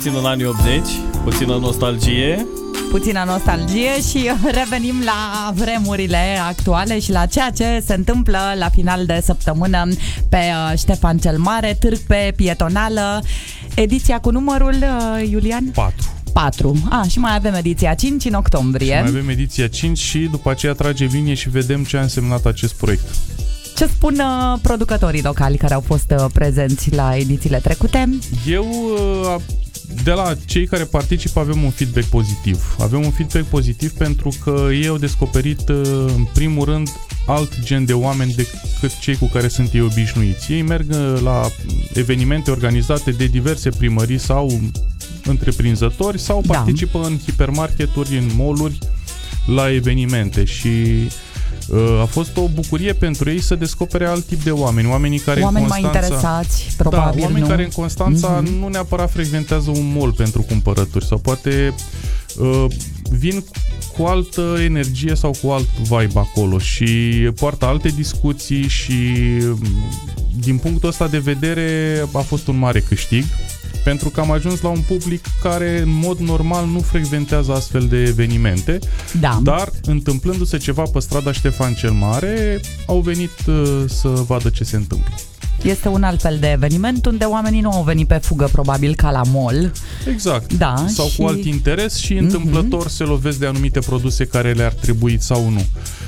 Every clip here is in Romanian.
puțin în anii 80, puțină nostalgie. Puțină nostalgie și revenim la vremurile actuale și la ceea ce se întâmplă la final de săptămână pe Ștefan cel Mare, târg pe Pietonală, ediția cu numărul, Iulian? 4. Și mai avem ediția 5 în octombrie. Și mai avem ediția 5 și după aceea trage linie și vedem ce a însemnat acest proiect. Ce spun producătorii locali care au fost prezenți la edițiile trecute? De la cei care participă avem un feedback pozitiv. Avem un feedback pozitiv pentru că ei au descoperit în primul rând alt gen de oameni decât cei cu care sunt ei obișnuiți. Ei merg la evenimente organizate de diverse primării sau întreprinzători sau participă în hipermarketuri, în mall-uri, la evenimente și a fost o bucurie pentru ei să descopere alt tip de oameni. Oamenii care mai în Constanța, interesați, probabil, oameni nu? care în Constanța nu neapărat frecventează un mall pentru cumpărături sau poate vin cu altă energie sau cu alt vibe acolo și poartă alte discuții și din punctul ăsta de vedere a fost un mare câștig pentru că am ajuns la un public care în mod normal nu frecventează astfel de evenimente, dar întâmplându-se ceva pe strada Ștefan cel Mare, au venit să vadă ce se întâmplă. Este un alt fel de eveniment unde oamenii nu au venit pe fugă, probabil, ca la mall. Exact. Sau cu alt interes și întâmplător se lovesc de anumite produse care le-ar trebui sau nu.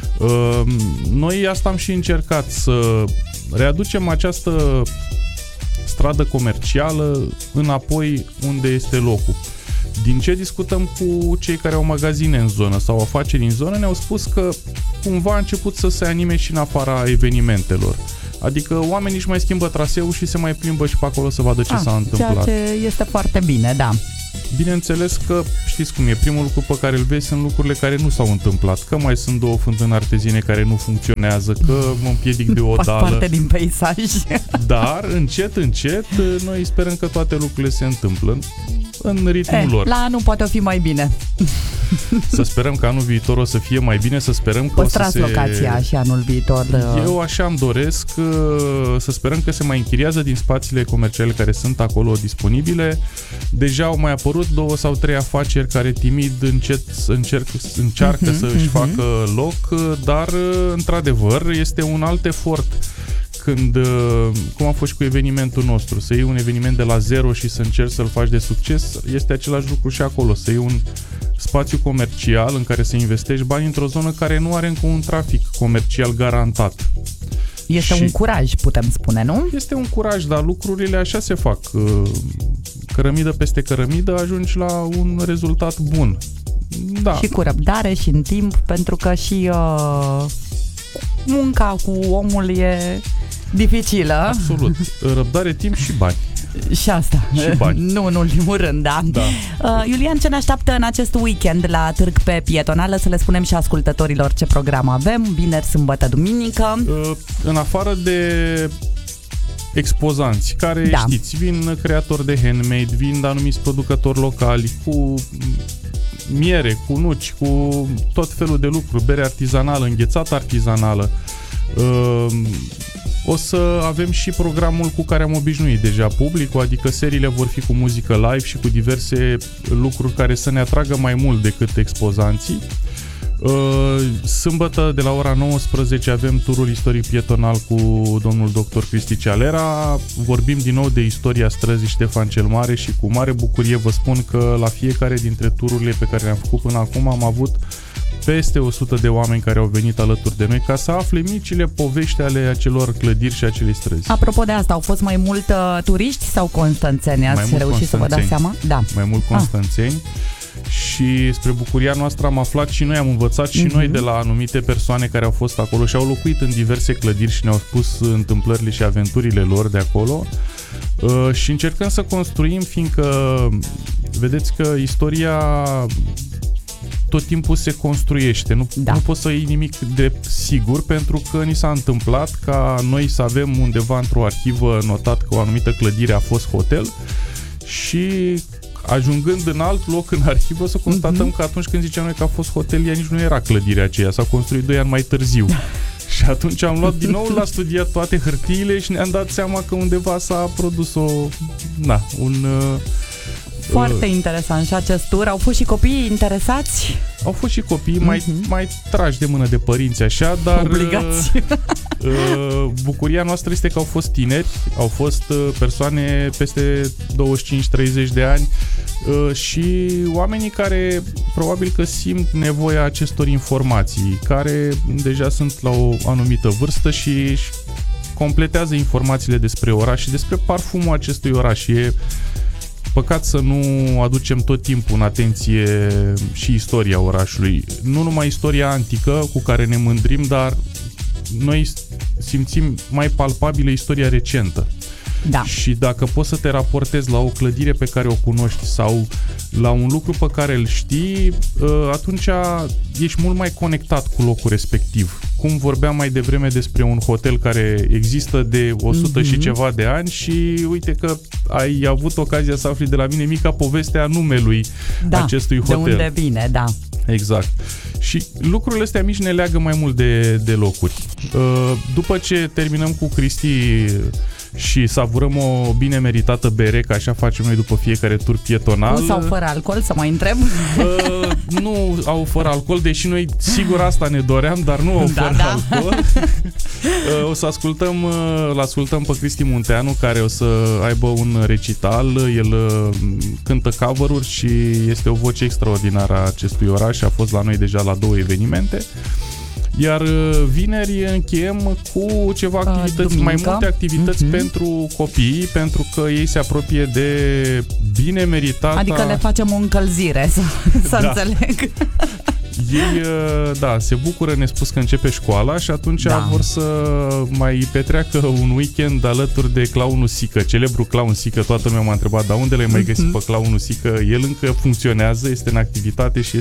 Noi asta am și încercat, să readucem această stradă comercială înapoi unde este locul. Din ce discutăm cu cei care au magazine în zonă sau afaceri în zonă, ne-au spus că cumva a început să se anime și în afara evenimentelor. Adică oamenii își mai schimbă traseul și se mai plimbă și pe acolo să vadă ce s-a întâmplat. Ceea ce este foarte bine, da. Bineînțeles că știți cum e, primul lucru pe care îl vezi sunt lucrurile care nu s-au întâmplat, că mai sunt 2 fântâni artezine care nu funcționează, că mă împiedic de o dală. Fac parte din peisaj. Dar încet, noi sperăm că toate lucrurile se întâmplă în ritmul lor. La anul poate o fi mai bine. Să sperăm că anul viitor o să fie mai bine, să sperăm că păstrați locația și anul viitor. Eu așa îmi doresc, să sperăm că se mai închiriază din spațiile comerciale care sunt acolo disponibile. Deja au mai apărut 2 sau 3 afaceri care timid încearcă să își facă loc, dar într-adevăr este un alt efort când, cum a fost și cu evenimentul nostru, să iei un eveniment de la zero și să încerci să-l faci de succes, este același lucru și acolo, să iei un spațiu comercial în care să investești bani într-o zonă care nu are încă un trafic comercial garantat. Este un curaj, putem spune, nu? Este un curaj, dar lucrurile așa se fac. Cărămidă peste cărămidă ajungi la un rezultat bun. Da. Și cu răbdare și în timp, pentru că și munca cu omul e dificilă. Absolut. Răbdare, timp și bani. Și asta. Și bani. Nu în ultimul rând, da. Iulian, ce ne așteaptă în acest weekend la târg pe Pietonală? Să le spunem și ascultătorilor ce program avem, vineri, sâmbătă, duminică. În afară de expozanți care, știți, vin creatori de handmade, vin anumiți producători locali cu miere, cu nuci, cu tot felul de lucruri, bere artizanală, înghețată artizanală. O să avem și programul cu care am obișnuit deja publicul, adică seriile vor fi cu muzică live și cu diverse lucruri care să ne atragă mai mult decât expozanții. Sâmbătă de la ora 19 avem turul istoric pietonal cu domnul dr. Cristi Cealera. Vorbim din nou de istoria străzii Ștefan cel Mare și cu mare bucurie vă spun că la fiecare dintre tururile pe care le-am făcut până acum am avut peste 100 de oameni care au venit alături de noi ca să afle micile povești ale acelor clădiri și acelei străzi. Apropo de asta, au fost mai mult turiști sau constanțeni? Ați reușit să vă dați seama? Da. Mai mult constanțeni. Și spre bucuria noastră am aflat și noi, am învățat și noi de la anumite persoane care au fost acolo și au locuit în diverse clădiri și ne-au spus întâmplările și aventurile lor de acolo. Și încercăm să construim, fiindcă vedeți că istoria tot timpul se construiește. Nu poți să iei nimic de sigur, pentru că ni s-a întâmplat ca noi să avem undeva într-o arhivă notat că o anumită clădire a fost hotel și ajungând în alt loc în arhivă să constatăm că atunci când ziceam noi că a fost hotel, ea nici nu era clădirea aceea, s-a construit 2 ani mai târziu. Și atunci am luat din nou, l-a studiat toate hârtiile și ne-am dat seama că undeva s-a produs Foarte interesant și acest tur. Au fost și copiii interesați? Au fost și copii mai trași de mână de părinți așa, dar obligați. Bucuria noastră este că au fost tineri, au fost persoane peste 25-30 de ani și oamenii care probabil că simt nevoia acestor informații, care deja sunt la o anumită vârstă și completează informațiile despre oraș și despre parfumul acestui oraș. E păcat să nu aducem tot timpul în atenție și istoria orașului. Nu numai istoria antică cu care ne mândrim, dar noi simțim mai palpabilă istoria recentă. Da. Și dacă poți să te raportezi la o clădire pe care o cunoști sau la un lucru pe care îl știi, atunci ești mult mai conectat cu locul respectiv. Cum vorbeam mai devreme despre un hotel care există de 100 și ceva de ani și uite că ai avut ocazia să afli de la mine mica poveste a numelui acestui hotel. De unde vine, da. Exact. Și lucrurile astea mici ne leagă mai mult de locuri. După ce terminăm cu Cristi și savurăm o bine meritată bere, că așa facem noi după fiecare tur pietonal. Cu sau fără alcool, să mai întreb? Nu au fără alcool, deși noi sigur asta ne doream, dar nu au fără alcool. O să ascultăm pe Cristi Munteanu, care o să aibă un recital. El cântă cover-uri și este o voce extraordinară a acestui oraș. A fost la noi deja la 2 evenimente. Iar vineri încheiem cu ceva activități, mai multe activități pentru copii, pentru că ei se apropie de bine meritată. Adică le facem o încălzire, să înțeleg. Ei, se bucură, ne spus că începe școala și atunci vor să mai petreacă un weekend alături de Clownul Sică, celebru Clown Sică. Toată lumea m-a întrebat, dar unde l-ai mai găsit pe Clownul Sică? El încă funcționează, este în activitate și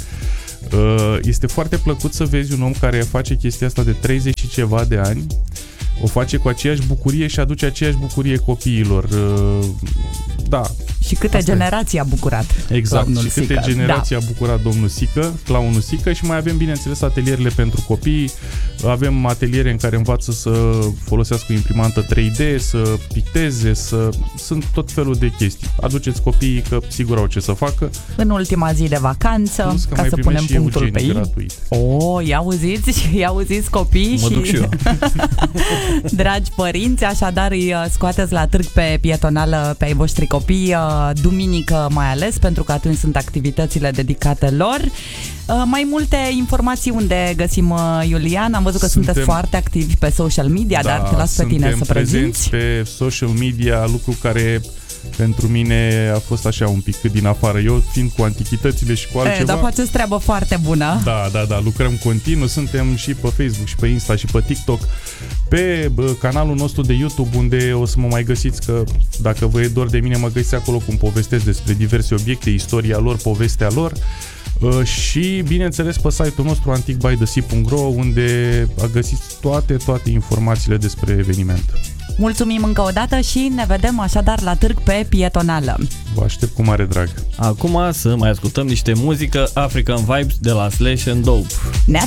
este foarte plăcut să vezi un om care face chestia asta de 30 și ceva de ani, o face cu aceeași bucurie și aduce aceeași bucurie copiilor. Și câte generații a bucurat exact, domnul și câte Sică. generații a bucurat domnul Sică, Clownul Sică, și mai avem, bineînțeles, atelierele pentru copii. Avem ateliere în care învață să folosească o imprimantă 3D, să picteze, sunt tot felul de chestii. Aduceți copiii că sigur au ce să facă. În ultima zi de vacanță, ca să punem punctul pe ei. I-auziți copii mă duc și eu. Dragi părinți, așadar îi scoateți la târg pe pietonală pe ai voștri copii, duminică mai ales, pentru că atunci sunt activitățile dedicate lor. Mai multe informații unde găsim, Iulian? Am văzut că sunteți foarte activi pe social media, dar te las pe tine să prezinți. Suntem prezenți pe social media, lucru care pentru mine a fost așa un pic din afară. Eu fiind cu antichitățile și cu altceva. Dar faceți treabă foarte bună. Da, lucrăm continuu. Suntem și pe Facebook și pe Insta și pe TikTok, pe canalul nostru de YouTube, unde o să mă mai găsiți, că dacă vă e dor de mine, mă găsiți acolo cum povestesc despre diverse obiecte, istoria lor, povestea lor. Și bineînțeles pe site-ul nostru anticbythesea.ro, unde găsiți toate informațiile despre eveniment. Mulțumim încă o dată și ne vedem așadar la târg pe pietonală. Vă aștept cu mare drag. Acum să mai ascultăm niște muzică African Vibes de la Slash and Dope.